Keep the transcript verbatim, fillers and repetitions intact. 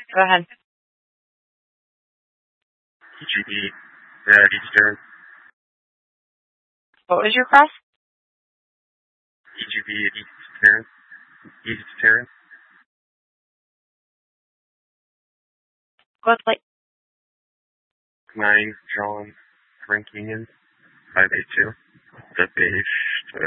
Go ahead. E G B, Red Eastern. What was your cross? E G B, Eastern. Eastern. What's like? nine, John, Frank Union, five eight two. The base.